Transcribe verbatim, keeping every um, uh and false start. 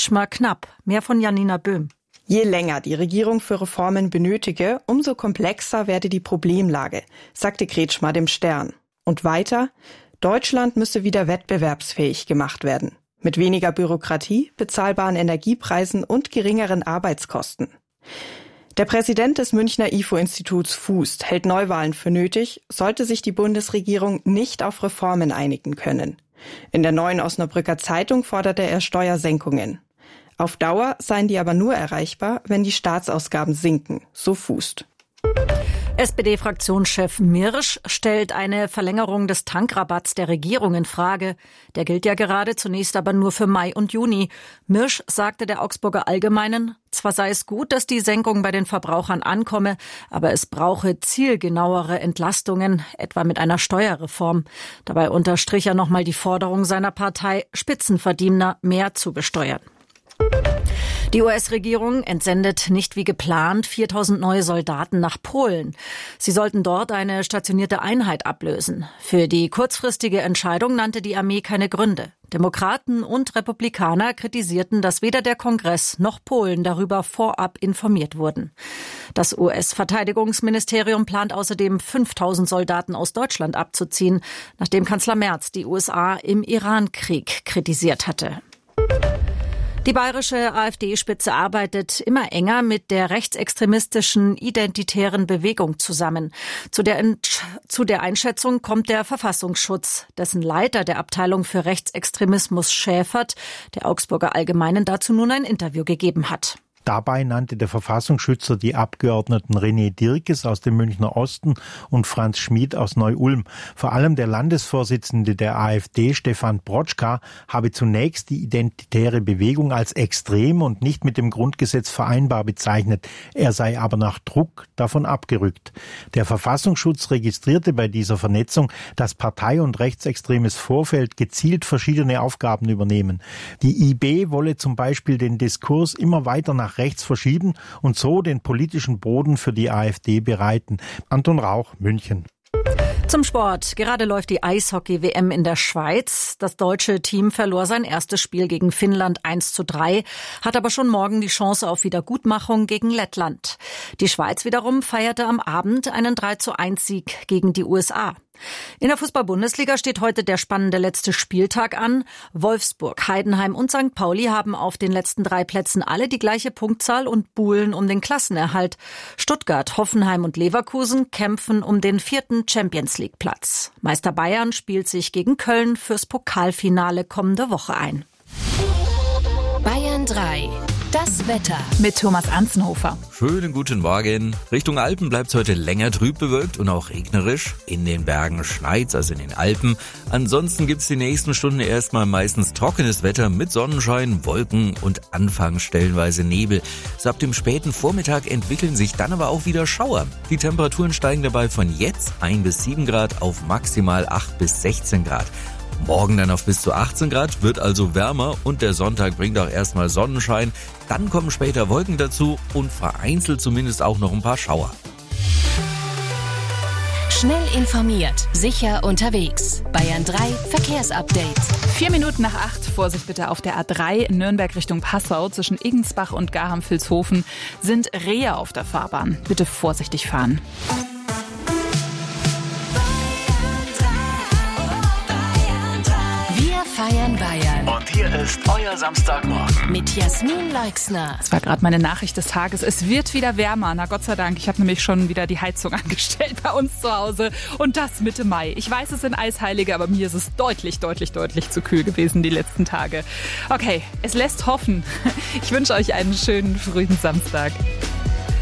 Kretschmer knapp. Mehr von Janina Böhm. Je länger die Regierung für Reformen benötige, umso komplexer werde die Problemlage, sagte Kretschmer dem Stern. Und weiter, Deutschland müsse wieder wettbewerbsfähig gemacht werden. Mit weniger Bürokratie, bezahlbaren Energiepreisen und geringeren Arbeitskosten. Der Präsident des Münchner I F O-Instituts fußt, hält Neuwahlen für nötig, sollte sich die Bundesregierung nicht auf Reformen einigen können. In der Neuen Osnabrücker Zeitung forderte er Steuersenkungen. Auf Dauer seien die aber nur erreichbar, wenn die Staatsausgaben sinken, so fußt. S P D-Fraktionschef Mirsch stellt eine Verlängerung des Tankrabatts der Regierung in Frage. Der gilt ja gerade, zunächst aber nur für Mai und Juni. Mirsch sagte der Augsburger Allgemeinen, zwar sei es gut, dass die Senkung bei den Verbrauchern ankomme, aber es brauche zielgenauere Entlastungen, etwa mit einer Steuerreform. Dabei unterstrich er nochmal die Forderung seiner Partei, Spitzenverdiener mehr zu besteuern. Die U S-Regierung entsendet nicht wie geplant viertausend neue Soldaten nach Polen. Sie sollten dort eine stationierte Einheit ablösen. Für die kurzfristige Entscheidung nannte die Armee keine Gründe. Demokraten und Republikaner kritisierten, dass weder der Kongress noch Polen darüber vorab informiert wurden. Das U S-Verteidigungsministerium plant außerdem fünftausend Soldaten aus Deutschland abzuziehen, nachdem Kanzler Merz die U S A im Iran-Krieg kritisiert hatte. Die bayerische AfD-Spitze arbeitet immer enger mit der rechtsextremistischen Identitären Bewegung zusammen. Zu der, zu der Einschätzung kommt der Verfassungsschutz, dessen Leiter der Abteilung für Rechtsextremismus Schäfert der Augsburger Allgemeinen dazu nun ein Interview gegeben hat. Dabei nannte der Verfassungsschützer die Abgeordneten René Dirkes aus dem Münchner Osten und Franz Schmid aus Neu-Ulm. Vor allem der Landesvorsitzende der AfD, Stefan Brotschka, habe zunächst die identitäre Bewegung als extrem und nicht mit dem Grundgesetz vereinbar bezeichnet. Er sei aber nach Druck davon abgerückt. Der Verfassungsschutz registrierte bei dieser Vernetzung, dass Partei- und rechtsextremes Vorfeld gezielt verschiedene Aufgaben übernehmen. Die I B wolle zum Beispiel den Diskurs immer weiter nach rechts verschieben und so den politischen Boden für die AfD bereiten. Anton Rauch, München. Zum Sport. Gerade läuft die Eishockey-W M in der Schweiz. Das deutsche Team verlor sein erstes Spiel gegen Finnland eins zu drei, hat aber schon morgen die Chance auf Wiedergutmachung gegen Lettland. Die Schweiz wiederum feierte am Abend einen drei zu eins Sieg gegen die U S A. In der Fußball-Bundesliga steht heute der spannende letzte Spieltag an. Wolfsburg, Heidenheim und Sankt Pauli haben auf den letzten drei Plätzen alle die gleiche Punktzahl und buhlen um den Klassenerhalt. Stuttgart, Hoffenheim und Leverkusen kämpfen um den vierten Champions-League-Platz. Meister Bayern spielt sich gegen Köln fürs Pokalfinale kommende Woche ein. Bayern drei. Das Wetter mit Thomas Anzenhofer. Schönen guten Morgen. Richtung Alpen bleibt es heute länger trüb bewölkt und auch regnerisch. In den Bergen schneit's, also in den Alpen. Ansonsten gibt's die nächsten Stunden erstmal meistens trockenes Wetter mit Sonnenschein, Wolken und anfangs stellenweise Nebel. So ab dem späten Vormittag entwickeln sich dann aber auch wieder Schauer. Die Temperaturen steigen dabei von jetzt ein bis sieben Grad auf maximal acht bis sechzehn Grad. Morgen dann auf bis zu achtzehn Grad, wird also wärmer und der Sonntag bringt auch erstmal Sonnenschein. Dann kommen später Wolken dazu und vereinzelt zumindest auch noch ein paar Schauer. Schnell informiert, sicher unterwegs. Bayern drei Verkehrsupdate. Vier Minuten nach acht, Vorsicht bitte auf der A drei, Nürnberg Richtung Passau. Zwischen Igensbach und Garham-Vilshofen sind Rehe auf der Fahrbahn. Bitte vorsichtig fahren. Feiern Bayern. Und hier ist euer Samstagmorgen. Mit Jasmin Leixner. Das war gerade meine Nachricht des Tages. Es wird wieder wärmer. Na Gott sei Dank. Ich habe nämlich schon wieder die Heizung angestellt bei uns zu Hause. Und das Mitte Mai. Ich weiß, es sind Eisheilige, aber mir ist es deutlich, deutlich, deutlich zu kühl gewesen die letzten Tage. Okay, es lässt hoffen. Ich wünsche euch einen schönen frühen Samstag.